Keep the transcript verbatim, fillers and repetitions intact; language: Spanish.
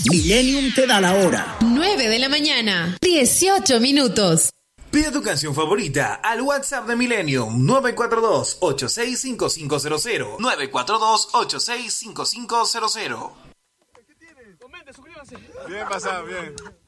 Millennium te da la hora. nueve de la mañana, dieciocho minutos. Pide tu canción favorita al WhatsApp de Millennium nueve cuatro dos, ocho seis cinco cinco cero cero. nueve cuatro dos, ocho seis cinco cinco cero cero. ¿Qué tiene? Comente, suscríbanse. Bien pasado, bien.